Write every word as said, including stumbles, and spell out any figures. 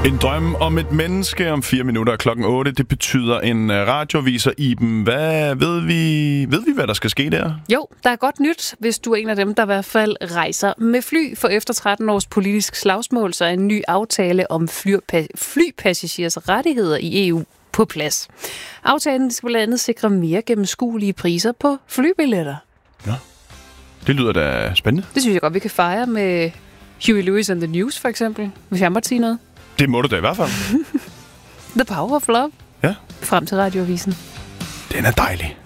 En drøm om et menneske om fire minutter klokken otte. Det betyder en radioviser, Iben. Hvad ved vi, ved vi, hvad der skal ske der? Jo, der er godt nyt, hvis du er en af dem, der i hvert fald rejser med fly. For efter tretten års politisk slagsmål, så er en ny aftale om flypa- flypassagers rettigheder i E U på plads. Aftalen skal blandt andet sikre mere gennemskuelige priser på flybilletter. Ja, det lyder da spændende. Det synes jeg godt, vi kan fejre med Huey Lewis and the News, for eksempel. Hvis jeg måtte sige noget. Det må du da i hvert fald. The Power of Love. Ja. Frem til radioavisen. Den er dejlig.